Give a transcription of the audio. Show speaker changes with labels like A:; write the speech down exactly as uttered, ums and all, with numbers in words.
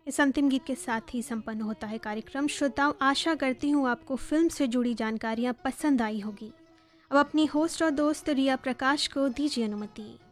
A: इस अंतिम गीत के साथ ही संपन्न होता है कार्यक्रम। श्रोताओं, आशा करती हूँ आपको फिल्म से जुड़ी जानकारियाँ पसंद आई होगी। अब अपनी होस्ट और दोस्त रिया प्रकाश को दीजिए अनुमति।